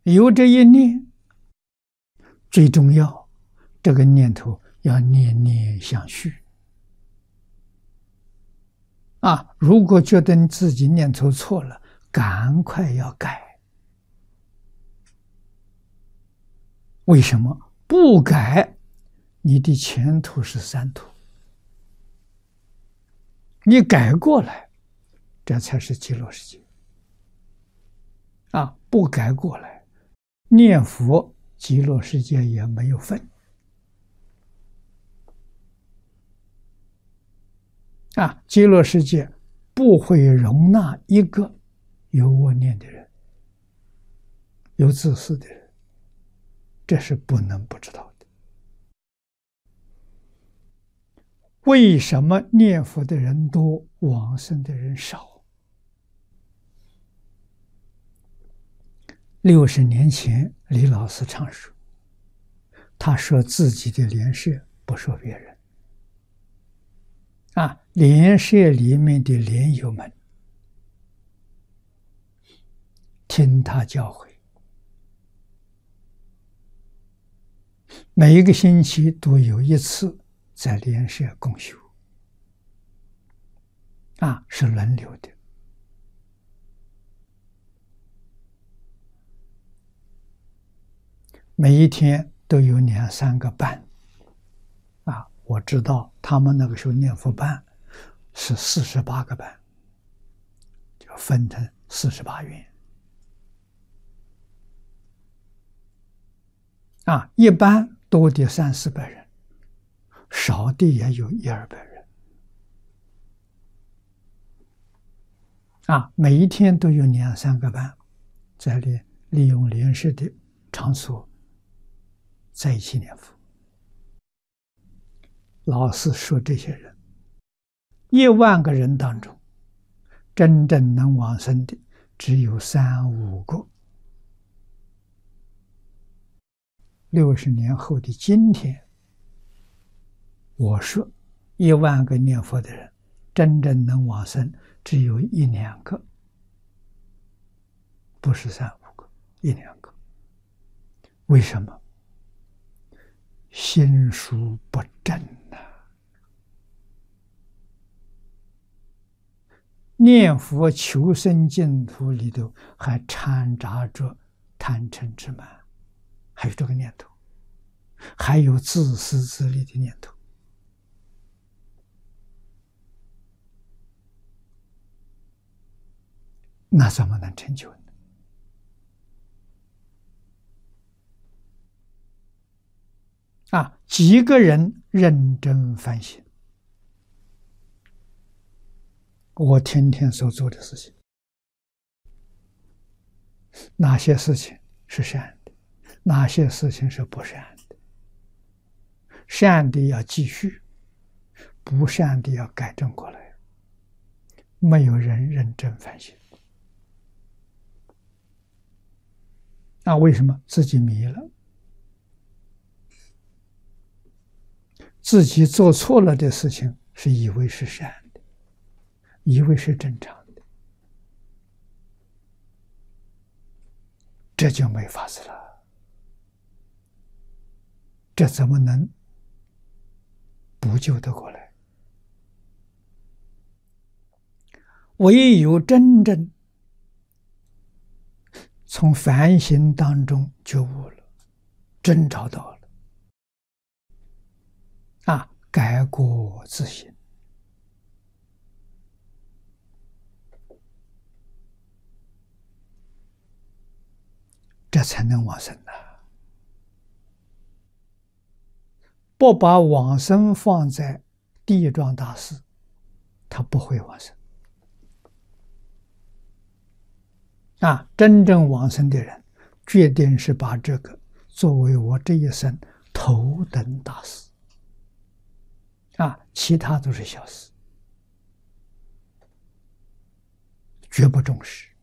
有这一念，最重要，这个念头要念念相续。如果觉得你自己念头错了，赶快要改。为什么？不改，你的前途是三途。你改过来，这才是极乐世界。不改过来，念佛极乐世界也没有份。极乐世界不会容纳一个有恶念的人，有自私的人，这是不能不知道的。为什么念佛的人多，往生的人少？60年前，李老师常说，他说自己的莲社，不说别人。莲社里面的莲友们听他教诲，每一个星期都有一次在莲社共修，是轮流的。每一天都有2、3个班。我知道他们那个时候念佛班是48个班，就分成48院。一般多的300、400人，少的也有100-200人。每一天都有2、3个班，在利用莲社的场所在一起念佛。老师说，这些人1万个人当中，真正能往生的只有3、5个。60年后的今天，我说1万个念佛的人，真正能往生只有1、2个，不是3、5个，1、2个。为什么？心术不正念佛求生净土里头还掺杂着贪嗔痴慢，还有这个念头，还有自私自利的念头。那怎么能成就呢？几个人认真反省我天天所做的事情，哪些事情是善的，哪些事情是不善的。善的要继续，不善的要改正过来。没有人认真反省。为什么？自己迷了，自己做错了的事情是以为是善的，以为是正常的，这就没法子了。这怎么能补救得过来？唯有真正从反省当中觉悟了，真找到了，改过自新，这才能往生的。不把往生放在地藏大士，他不会往生。真正往生的人，决定是把这个作为我这一生头等大事。其他都是小事，绝不重视。